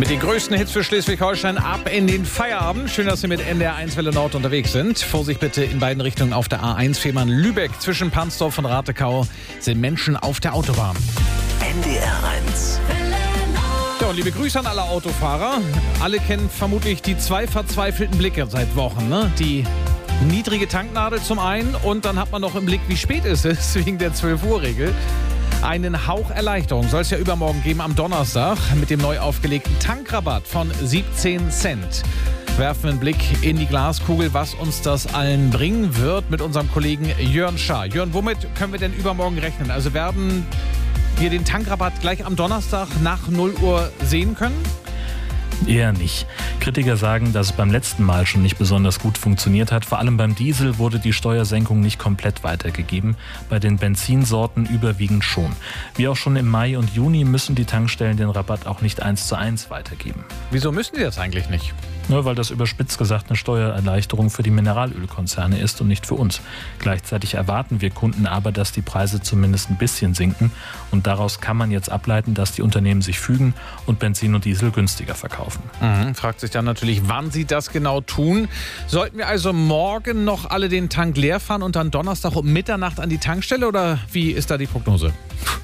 Mit den größten Hits für Schleswig-Holstein ab in den Feierabend. Schön, dass Sie mit NDR 1 Welle Nord unterwegs sind. Vorsicht bitte in beiden Richtungen auf der A1 Fehmarn-Lübeck. Zwischen Pansdorf und Ratekau sind Menschen auf der Autobahn. NDR 1 Ja, und liebe Grüße an alle Autofahrer. Alle kennen vermutlich die zwei verzweifelten Blicke seit Wochen. Ne? Die niedrige Tanknadel zum einen und dann hat man noch im Blick, wie spät es ist, wegen der 12-Uhr-Regel. Einen Hauch Erleichterung soll es ja übermorgen geben am Donnerstag mit dem neu aufgelegten Tankrabatt von 17 Cent. Werfen einen Blick in die Glaskugel, was uns das allen bringen wird mit unserem Kollegen Jörn Schaar. Jörn, womit können wir denn übermorgen rechnen? Also werden wir den Tankrabatt gleich am Donnerstag nach 0 Uhr sehen können? Eher nicht. Kritiker sagen, dass es beim letzten Mal schon nicht besonders gut funktioniert hat. Vor allem beim Diesel wurde die Steuersenkung nicht komplett weitergegeben. Bei den Benzinsorten überwiegend schon. Wie auch schon im Mai und Juni müssen die Tankstellen den Rabatt auch nicht 1:1 weitergeben. Wieso müssen die das eigentlich nicht? Nur weil das überspitzt gesagt eine Steuererleichterung für die Mineralölkonzerne ist und nicht für uns. Gleichzeitig erwarten wir Kunden aber, dass die Preise zumindest ein bisschen sinken. Und daraus kann man jetzt ableiten, dass die Unternehmen sich fügen und Benzin und Diesel günstiger verkaufen. Fragt sich dann natürlich, wann sie das genau tun. Sollten wir also morgen noch alle den Tank leer fahren und dann Donnerstag um Mitternacht an die Tankstelle oder wie ist da die Prognose?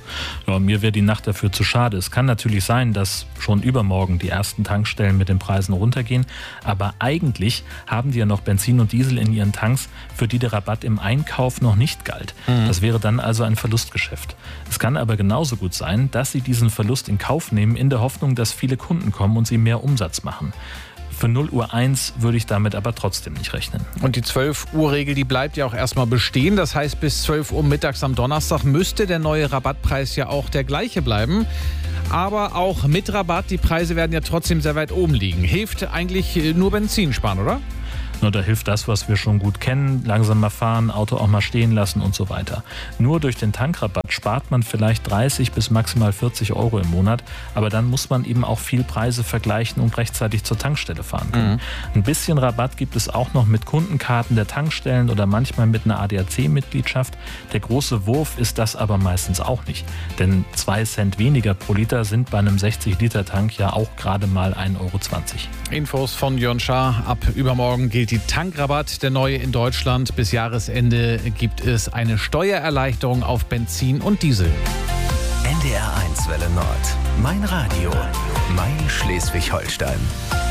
Ja, mir wäre die Nacht dafür zu schade. Es kann natürlich sein, dass schon übermorgen die ersten Tankstellen mit den Preisen runtergehen. Aber eigentlich haben die ja noch Benzin und Diesel in ihren Tanks, für die der Rabatt im Einkauf noch nicht galt. Das wäre dann also ein Verlustgeschäft. Es kann aber genauso gut sein, dass sie diesen Verlust in Kauf nehmen, in der Hoffnung, dass viele Kunden kommen und sie mehr Umsatz machen. Für 0:01 würde ich damit aber trotzdem nicht rechnen. Und die 12-Uhr-Regel, die bleibt ja auch erstmal bestehen. Das heißt, bis 12 Uhr mittags am Donnerstag müsste der neue Rabattpreis ja auch der gleiche bleiben. Aber auch mit Rabatt, die Preise werden ja trotzdem sehr weit oben liegen. Hilft eigentlich nur Benzin sparen, oder? Nur da hilft das, was wir schon gut kennen, langsamer fahren, Auto auch mal stehen lassen und so weiter. Nur durch den Tankrabatt spart man vielleicht 30 bis maximal 40 Euro im Monat, aber dann muss man eben auch viel Preise vergleichen und rechtzeitig zur Tankstelle fahren können. Ein bisschen Rabatt gibt es auch noch mit Kundenkarten der Tankstellen oder manchmal mit einer ADAC-Mitgliedschaft. Der große Wurf ist das aber meistens auch nicht, denn 2 Cent weniger pro Liter sind bei einem 60-Liter-Tank ja auch gerade mal 1,20 Euro. Infos von Jörn Schaar. Ab übermorgen gilt die Tankrabatt, der neue in Deutschland. Bis Jahresende gibt es eine Steuererleichterung auf Benzin und Diesel. NDR 1 Welle Nord. Mein Radio. Mein Schleswig-Holstein.